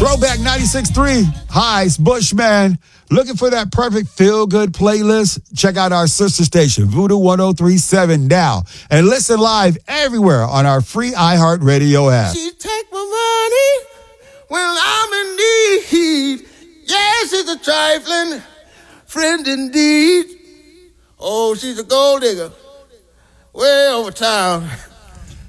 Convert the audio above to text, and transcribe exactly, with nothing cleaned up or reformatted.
Throwback ninety-six point three. Hi, it's Bushman. Looking for that perfect feel-good playlist? Check out our sister station, Voodoo ten thirty-seven now. And listen live everywhere on our free iHeartRadio app. She take my money when I'm in need. Yes, she's a trifling friend indeed. Oh, she's a gold digger way over town.